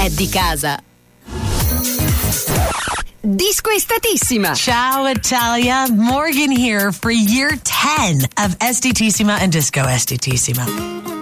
è di casa. Disco Estatissima. Ciao Italia, Morgan here for year 10 of Estatissima and Disco Estatissima.